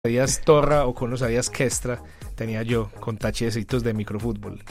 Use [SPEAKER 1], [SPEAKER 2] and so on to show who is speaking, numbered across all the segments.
[SPEAKER 1] sabías Torra o con los sabías Kestra tenía yo con tachecitos de microfútbol.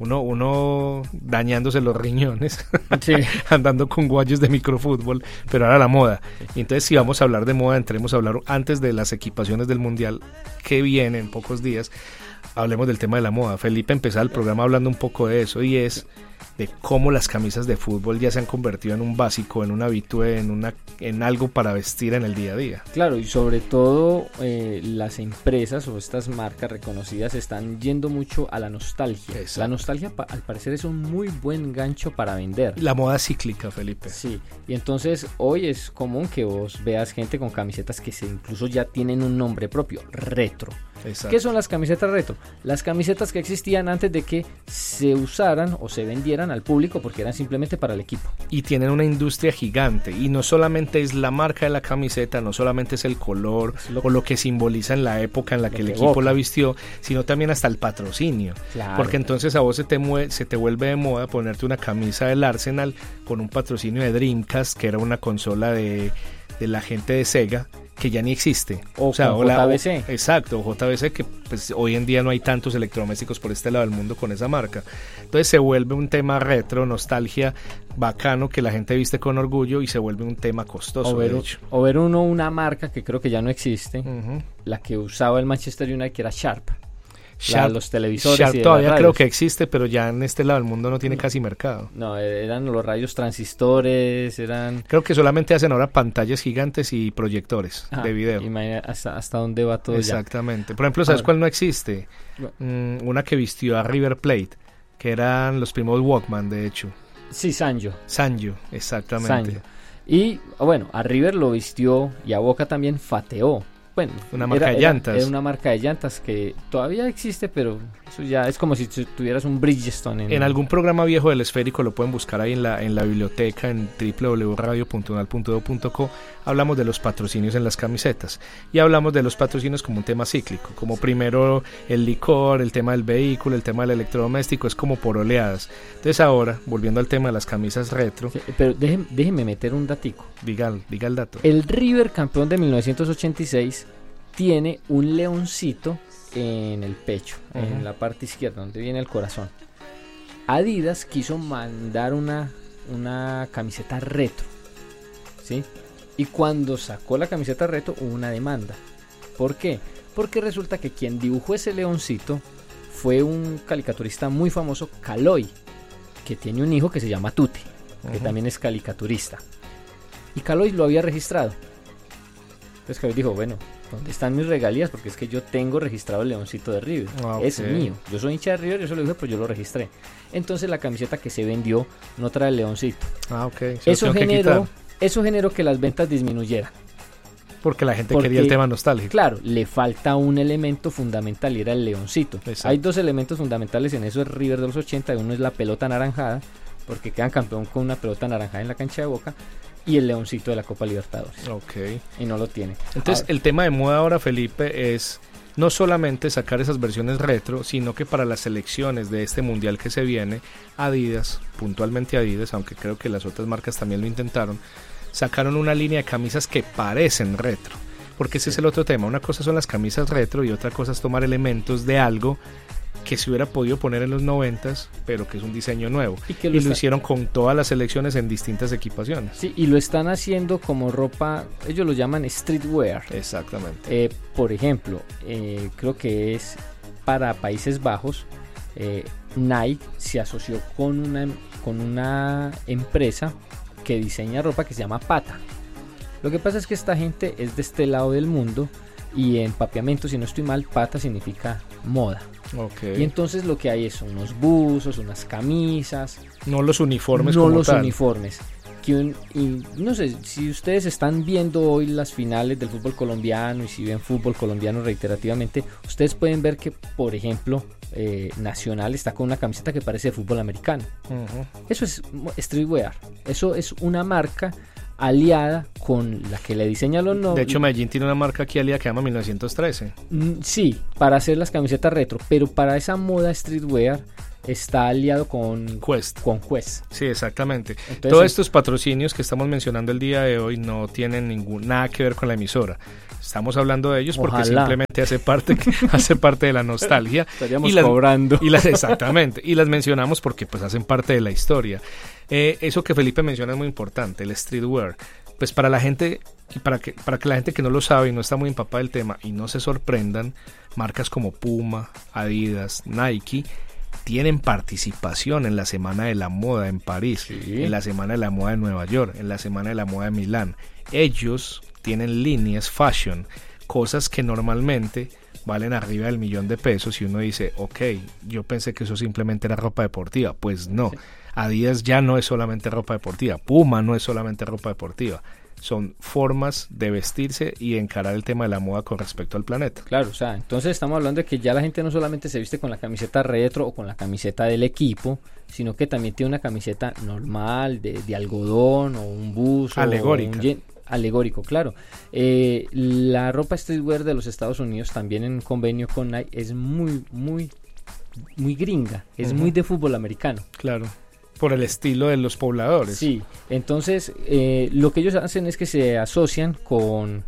[SPEAKER 1] Uno dañándose los riñones, sí. Andando con guayos de microfútbol, pero ahora la moda. Y entonces, si vamos a hablar de moda, entremos a hablar antes de las equipaciones del Mundial que viene en pocos días. Hablemos del tema de la moda. Felipe empezó el programa hablando un poco de eso, y es de cómo las camisas de fútbol ya se han convertido en un básico, en un habitué, en algo para vestir en el día a día.
[SPEAKER 2] Claro, y sobre todo las empresas o estas marcas reconocidas están yendo mucho a la nostalgia. Exacto. La nostalgia al parecer es un muy buen gancho para vender.
[SPEAKER 1] La moda cíclica, Felipe.
[SPEAKER 2] Sí, y entonces hoy es común que vos veas gente con camisetas que incluso ya tienen un nombre propio, retro. Exacto. ¿Qué son las camisetas retro? Las camisetas que existían antes de que se usaran o se vendieran al público, porque eran simplemente para el equipo.
[SPEAKER 1] Y tienen una industria gigante, y no solamente es la marca de la camiseta, no solamente es el color o lo que simboliza en la época en la que el equipo la vistió, sino también hasta el patrocinio. Claro. Porque entonces a vos se te vuelve de moda ponerte una camisa del Arsenal con un patrocinio de Dreamcast, que era una consola de la gente de Sega, que ya ni existe.
[SPEAKER 2] O sea, JBC.
[SPEAKER 1] Exacto, JBC, que pues hoy en día no hay tantos electrodomésticos por este lado del mundo con esa marca. Entonces se vuelve un tema retro, nostalgia, bacano, que la gente viste con orgullo, y se vuelve un tema costoso.
[SPEAKER 2] O ver una marca que creo que ya no existe, la que usaba el Manchester United, que era Sharp. Los televisores.
[SPEAKER 1] Sharp todavía creo que existe, pero ya en este lado del mundo no tiene casi mercado.
[SPEAKER 2] No, eran los rayos transistores,
[SPEAKER 1] creo que solamente hacen ahora pantallas gigantes y proyectores de video.
[SPEAKER 2] Imagina hasta dónde va todo.
[SPEAKER 1] Exactamente. Por ejemplo, ¿sabes cuál no existe? Una que vistió a River Plate, que eran los primos Walkman, de hecho.
[SPEAKER 2] Sí, Sanyo,
[SPEAKER 1] exactamente.
[SPEAKER 2] Sanyo. Y bueno, a River lo vistió, y a Boca también Fateo. Bueno,
[SPEAKER 1] una marca de llantas.
[SPEAKER 2] Era una marca de llantas que todavía existe, pero eso ya es como si tuvieras un Bridgestone.
[SPEAKER 1] En algún programa viejo del Esférico, lo pueden buscar ahí en la biblioteca, en www.radio.unal.edu.co. Hablamos de los patrocinios en las camisetas, y hablamos de los patrocinios como un tema cíclico, como primero el licor, el tema del vehículo, el tema del electrodoméstico, es como por oleadas. Entonces ahora, volviendo al tema de las camisas retro.
[SPEAKER 2] Sí, pero déjeme meter un datico.
[SPEAKER 1] Diga el dato.
[SPEAKER 2] El River campeón de 1986 tiene un leoncito en el pecho, en la parte izquierda, donde viene el corazón. Adidas quiso mandar una camiseta retro, ¿sí? Y cuando sacó la camiseta retro hubo una demanda. ¿Por qué? Porque resulta que quien dibujó ese leoncito fue un caricaturista muy famoso, Caloi, que tiene un hijo que se llama Tuti, que también es caricaturista. Y Caloi lo había registrado. Entonces Caloi dijo, bueno, ¿dónde están mis regalías? Porque es que yo tengo registrado el leoncito de River. Okay. Es mío. Yo soy hincha de River, yo se lo dije, pero yo lo registré. Entonces la camiseta que se vendió no trae el leoncito.
[SPEAKER 1] Okay.
[SPEAKER 2] Eso generó que las ventas disminuyeran.
[SPEAKER 1] Porque la gente quería el tema nostálgico.
[SPEAKER 2] Claro, le falta un elemento fundamental, y era el leoncito. Exacto. Hay dos elementos fundamentales en eso de River de los 80. Uno es la pelota anaranjada, porque quedan campeón con una pelota anaranjada en la cancha de Boca, y el leoncito de la Copa Libertadores.
[SPEAKER 1] Okay.
[SPEAKER 2] Y no lo tiene.
[SPEAKER 1] Entonces, el tema de moda ahora, Felipe, es no solamente sacar esas versiones retro, sino que para las selecciones de este mundial que se viene, Adidas, puntualmente Adidas, aunque creo que las otras marcas también lo intentaron, sacaron una línea de camisas que parecen retro. Porque ese es el otro tema. Una cosa son las camisas retro y otra cosa es tomar elementos de algo que se hubiera podido poner en los 90s, pero que es un diseño nuevo. Y lo hicieron con todas las selecciones en distintas equipaciones.
[SPEAKER 2] Sí, y lo están haciendo como ropa, ellos lo llaman streetwear.
[SPEAKER 1] Exactamente.
[SPEAKER 2] Por ejemplo, creo que es para Países Bajos, Nike se asoció con una empresa que diseña ropa que se llama Pata. Lo que pasa es que esta gente es de este lado del mundo, y en papiamento, si no estoy mal, Pata significa moda.
[SPEAKER 1] Okay.
[SPEAKER 2] Y entonces lo que hay es unos buzos, unas camisas.
[SPEAKER 1] No los uniformes
[SPEAKER 2] uniformes. Y no sé, si ustedes están viendo hoy las finales del fútbol colombiano, y si ven fútbol colombiano reiterativamente, ustedes pueden ver que, por ejemplo, Nacional está con una camiseta que parece de fútbol americano. Eso es streetwear. Eso es una marca aliada con la que le diseña los nobles.
[SPEAKER 1] De hecho, Medellín tiene una marca aquí aliada que se llama 1913.
[SPEAKER 2] Sí, para hacer las camisetas retro, pero para esa moda streetwear está aliado con
[SPEAKER 1] Quest. Sí, exactamente.
[SPEAKER 2] Entonces,
[SPEAKER 1] todos estos patrocinios que estamos mencionando el día de hoy no tienen nada que ver con la emisora. Estamos hablando de ellos porque simplemente hace parte de la nostalgia.
[SPEAKER 2] Estaríamos cobrando.
[SPEAKER 1] Exactamente. Y las mencionamos porque pues hacen parte de la historia. Eso que Felipe menciona es muy importante, el streetwear. Pues para la gente, y para que la gente que no lo sabe y no está muy empapada del tema y no se sorprendan, marcas como Puma, Adidas, Nike tienen participación en la Semana de la Moda en París,
[SPEAKER 2] sí,
[SPEAKER 1] en la Semana de la Moda de Nueva York, en la Semana de la Moda de Milán. Ellos tienen líneas fashion, cosas que normalmente valen arriba del $1,000,000 y uno dice, ok, yo pensé que eso simplemente era ropa deportiva. Pues no, sí. Adidas ya no es solamente ropa deportiva, Puma no es solamente ropa deportiva. Son formas de vestirse y de encarar el tema de la moda con respecto al planeta.
[SPEAKER 2] Claro, o sea, entonces estamos hablando de que ya la gente no solamente se viste con la camiseta retro o con la camiseta del equipo, sino que también tiene una camiseta normal, de algodón o un buzo.
[SPEAKER 1] Alegórica.
[SPEAKER 2] Alegórico, claro. La ropa streetwear de los Estados Unidos, también en convenio con Nike, es muy gringa, es muy de fútbol americano.
[SPEAKER 1] Claro. Por el estilo de los pobladores.
[SPEAKER 2] Sí, entonces lo que ellos hacen es que se asocian con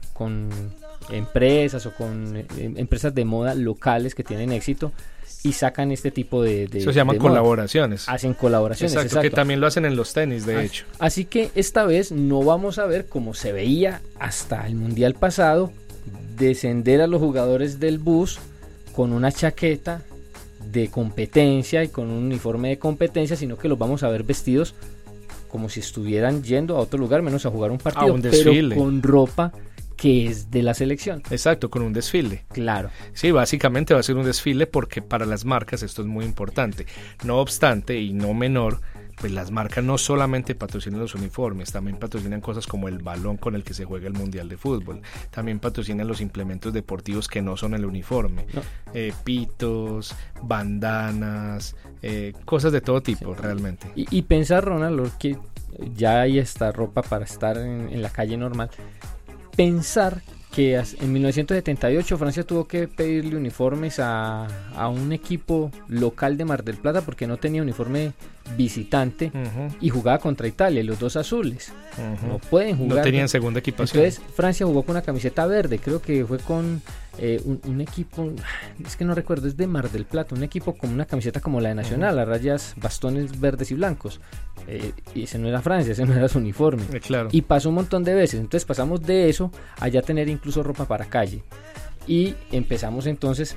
[SPEAKER 2] empresas o con empresas de moda locales que tienen éxito y sacan este tipo de
[SPEAKER 1] eso se llaman colaboraciones.
[SPEAKER 2] Moda. Hacen colaboraciones,
[SPEAKER 1] exacto, que también lo hacen en los tenis, de hecho.
[SPEAKER 2] Así que esta vez no vamos a ver, como se veía hasta el Mundial pasado, descender a los jugadores del bus con una chaqueta de competencia y con un uniforme de competencia, sino que los vamos a ver vestidos como si estuvieran yendo a otro lugar, menos a jugar un partido,
[SPEAKER 1] un desfile,
[SPEAKER 2] pero con ropa que es de la selección.
[SPEAKER 1] Exacto, con un desfile.
[SPEAKER 2] Claro.
[SPEAKER 1] Sí, básicamente va a ser un desfile porque para las marcas esto es muy importante. No obstante, y no menor, pues las marcas no solamente patrocinan los uniformes, también patrocinan cosas como el balón con el que se juega el Mundial de Fútbol, también patrocinan los implementos deportivos que no son el uniforme, no. Pitos, bandanas, cosas de todo tipo, sí, realmente.
[SPEAKER 2] Y pensar, Ronald, que ya hay esta ropa para estar en la calle normal, pensar que en 1978 Francia tuvo que pedirle uniformes a un equipo local de Mar del Plata porque no tenía uniforme visitante, y jugaba contra Italia, los dos azules. No pueden jugar.
[SPEAKER 1] No tenían segunda equipación.
[SPEAKER 2] Entonces Francia jugó con una camiseta verde, creo que fue con un equipo, es que no recuerdo, es de Mar del Plata, un equipo con una camiseta como la de Nacional, a rayas, bastones verdes y blancos. Y ese no era Francia, ese no era su uniforme.
[SPEAKER 1] Claro.
[SPEAKER 2] Y pasó un montón de veces. Entonces pasamos de eso a ya tener incluso ropa para calle. Y empezamos entonces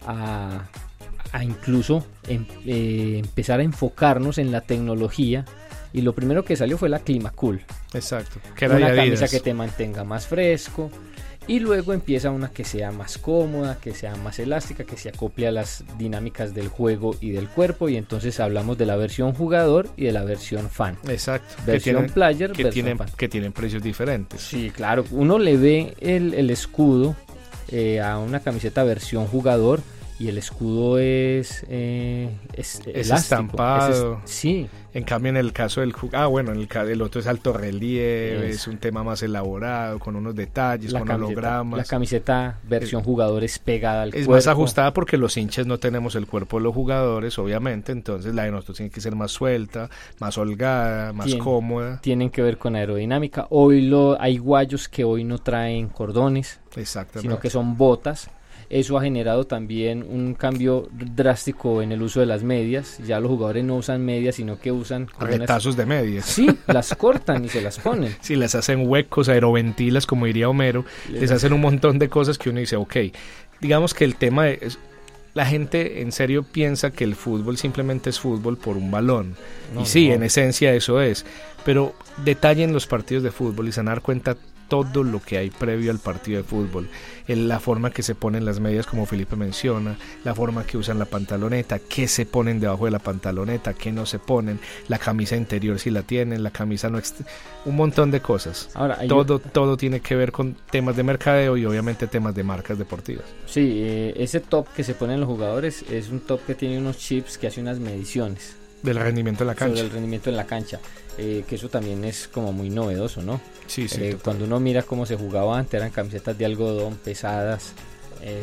[SPEAKER 2] a incluso empezar a enfocarnos en la tecnología. Y lo primero que salió fue la Climacool.
[SPEAKER 1] Exacto. Que era
[SPEAKER 2] una camisa que te mantenga más fresco. Y luego empieza una que sea más cómoda, que sea más elástica, que se acople a las dinámicas del juego y del cuerpo. Y entonces hablamos de la versión jugador y de la versión fan.
[SPEAKER 1] Exacto.
[SPEAKER 2] Versión player,
[SPEAKER 1] versión fan. Que tienen precios diferentes.
[SPEAKER 2] Sí, claro. Uno le ve el escudo a una camiseta versión jugador y el escudo es elástico,
[SPEAKER 1] estampado.
[SPEAKER 2] Sí.
[SPEAKER 1] En cambio, en el caso del el otro es alto relieve, es un tema más elaborado, con unos detalles, con hologramas.
[SPEAKER 2] La camiseta versión jugador es pegada al cuerpo.
[SPEAKER 1] Es más ajustada porque los hinchas no tenemos el cuerpo de los jugadores, obviamente, entonces la de nosotros tiene que ser más suelta, más holgada, más cómoda.
[SPEAKER 2] Tienen que ver con aerodinámica. Hay guayos que hoy no traen cordones, sino que son botas. Eso ha generado también un cambio drástico en el uso de las medias. Ya los jugadores no usan medias, sino que usan
[SPEAKER 1] retazos de medias.
[SPEAKER 2] Sí, las cortan y se las ponen.
[SPEAKER 1] Sí, les hacen huecos, aeroventilas, como diría Homero. Les hacen un montón de cosas que uno dice, ok. Digamos que el tema es... La gente en serio piensa que el fútbol simplemente es fútbol por un balón. Y sí, en esencia eso es. Pero detallen los partidos de fútbol y se van a dar cuenta todo lo que hay previo al partido de fútbol, la forma que se ponen las medias, como Felipe menciona, la forma que usan la pantaloneta, qué se ponen debajo de la pantaloneta, qué no se ponen, la camisa interior si la tienen, la camisa no un montón de cosas.
[SPEAKER 2] Ahora,
[SPEAKER 1] todo tiene que ver con temas de mercadeo y obviamente temas de marcas deportivas.
[SPEAKER 2] Sí, ese top que se ponen los jugadores es un top que tiene unos chips que hace unas mediciones
[SPEAKER 1] del rendimiento en la cancha.
[SPEAKER 2] Sobre el rendimiento en la cancha. Que eso también es como muy novedoso, ¿no?
[SPEAKER 1] Sí, sí.
[SPEAKER 2] Cuando uno mira cómo se jugaba antes, eran camisetas de algodón pesadas,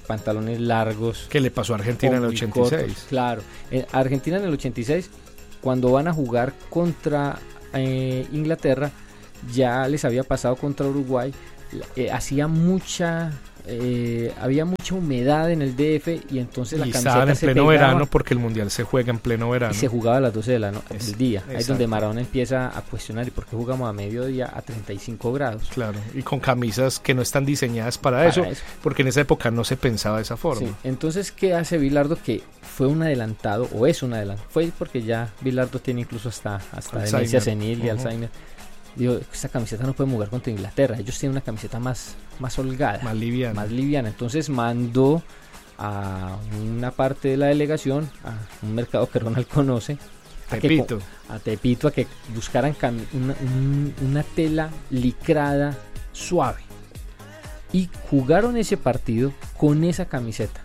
[SPEAKER 2] pantalones largos.
[SPEAKER 1] ¿Qué le pasó a Argentina en el 86?
[SPEAKER 2] Cortos, claro. Argentina en el 86, cuando van a jugar contra Inglaterra, ya les había pasado contra Uruguay, había mucha humedad en el DF y entonces la camiseta
[SPEAKER 1] estaban en
[SPEAKER 2] se
[SPEAKER 1] pleno
[SPEAKER 2] pegaba,
[SPEAKER 1] verano, porque el mundial se juega en pleno verano.
[SPEAKER 2] y se jugaba a las 12 del día. Ahí es donde
[SPEAKER 1] Exacto.
[SPEAKER 2] Maradona empieza a cuestionar: ¿y por qué jugamos a mediodía a 35 grados?
[SPEAKER 1] Claro, y con camisas que no están diseñadas para eso, porque en esa época no se pensaba de esa forma.
[SPEAKER 2] Sí. Entonces, ¿qué hace Bilardo? Que fue un adelantado, o es un adelantado, fue porque ya Bilardo tiene incluso hasta demencia senil y Alzheimer. Digo, esta camiseta no puede jugar contra Inglaterra, ellos tienen una camiseta más holgada,
[SPEAKER 1] Más liviana.
[SPEAKER 2] Entonces mandó a una parte de la delegación, a un mercado que Ronald conoce, a Tepito, a que buscaran una tela licrada suave, y jugaron ese partido con esa camiseta.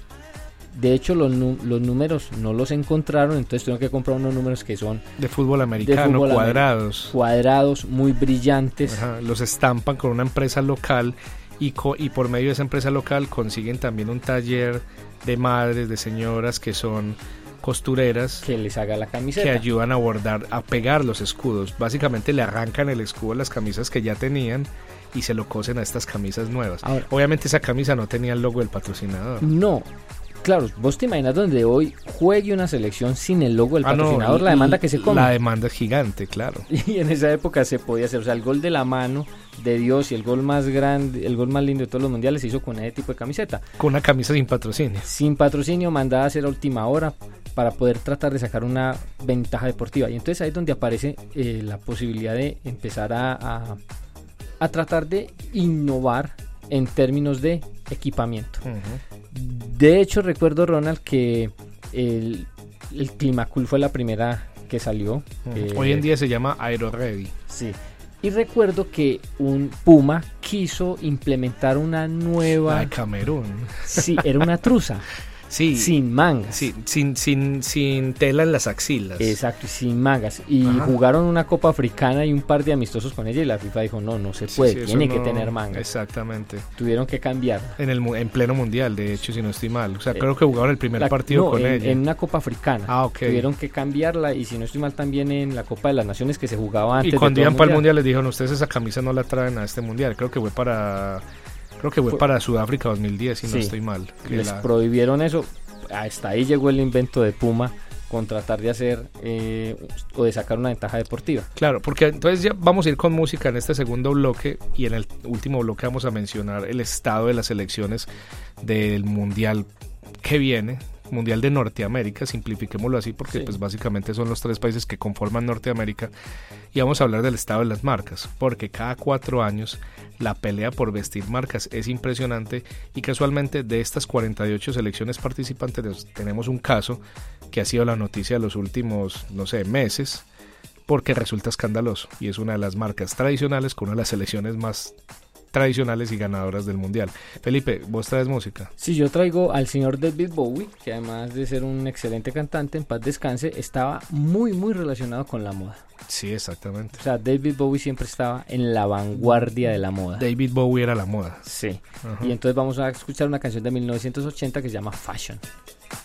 [SPEAKER 2] De hecho, los números no los encontraron, entonces tuvieron que comprar unos números que son
[SPEAKER 1] de fútbol americano,
[SPEAKER 2] cuadrados, muy brillantes.
[SPEAKER 1] Ajá, los estampan con una empresa local y por medio de esa empresa local consiguen también un taller de madres, de señoras que son costureras,
[SPEAKER 2] que les haga la camiseta,
[SPEAKER 1] que ayudan a bordar, a pegar los escudos. Básicamente le arrancan el escudo a las camisas que ya tenían y se lo cosen a estas camisas nuevas.
[SPEAKER 2] Ahora,
[SPEAKER 1] obviamente esa camisa no tenía el logo del patrocinador.
[SPEAKER 2] No. Claro, vos te imaginas donde hoy juegue una selección sin el logo del patrocinador,
[SPEAKER 1] no,
[SPEAKER 2] la demanda que se come.
[SPEAKER 1] La demanda es gigante, claro.
[SPEAKER 2] Y en esa época se podía hacer, o sea, el gol de la mano de Dios y el gol más grande, el gol más lindo de todos los mundiales se hizo con ese tipo de camiseta.
[SPEAKER 1] Con una camisa sin patrocinio.
[SPEAKER 2] Sin patrocinio, mandada a hacer a última hora para poder tratar de sacar una ventaja deportiva. Y entonces ahí es donde aparece la posibilidad de empezar a tratar de innovar en términos de equipamiento. De hecho, recuerdo, Ronald, que el Climacool fue la primera que salió.
[SPEAKER 1] Hoy en día se llama Aero Ready.
[SPEAKER 2] Sí. Y recuerdo que un Puma quiso implementar una nueva...
[SPEAKER 1] La de Camerún.
[SPEAKER 2] Sí, era una truza.
[SPEAKER 1] Sí,
[SPEAKER 2] sin mangas.
[SPEAKER 1] Sí, sin tela en las axilas.
[SPEAKER 2] Exacto, sin mangas. Y jugaron una Copa Africana y un par de amistosos con ella, y la FIFA dijo: no se puede, tiene que tener mangas.
[SPEAKER 1] Exactamente.
[SPEAKER 2] Tuvieron que cambiar.
[SPEAKER 1] En pleno mundial, de hecho, si no estoy mal. O sea, creo que jugaron el primer partido con ella.
[SPEAKER 2] En una Copa Africana. Tuvieron que cambiarla, y si no estoy mal también en la Copa de las Naciones que se jugaba antes.
[SPEAKER 1] Y cuando iban para el mundial les dijeron: ustedes esa camisa no la traen a este mundial. Creo que fue para Sudáfrica 2010, si no estoy mal.
[SPEAKER 2] Les prohibieron eso. Hasta ahí llegó el invento de Puma, con tratar de hacer o de sacar una ventaja deportiva.
[SPEAKER 1] Claro, porque entonces ya vamos a ir con música en este segundo bloque, y en el último bloque vamos a mencionar el estado de las elecciones del mundial que viene. Mundial de Norteamérica, simplifiquémoslo así, porque pues básicamente son los 3 países que conforman Norteamérica, y vamos a hablar del estado de las marcas, porque cada 4 años la pelea por vestir marcas es impresionante, y casualmente de estas 48 selecciones participantes tenemos un caso que ha sido la noticia de los últimos, meses, porque resulta escandaloso, y es una de las marcas tradicionales con una de las selecciones más tradicionales y ganadoras del mundial. Felipe, ¿vos traes música?
[SPEAKER 2] Sí, yo traigo al señor David Bowie, que además de ser un excelente cantante, en paz descanse, estaba muy relacionado con la moda.
[SPEAKER 1] Sí, exactamente.
[SPEAKER 2] O sea, David Bowie siempre estaba en la vanguardia de la moda.
[SPEAKER 1] David Bowie era la moda.
[SPEAKER 2] Sí. Y entonces vamos a escuchar una canción de 1980 que se llama Fashion.